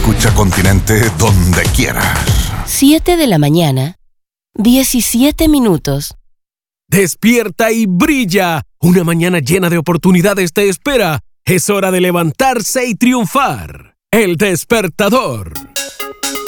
Escucha Continente donde quieras. 7 de la mañana, 17 minutos. Despierta y brilla. Una mañana llena de oportunidades te espera. Es hora de levantarse y triunfar. El Despertador.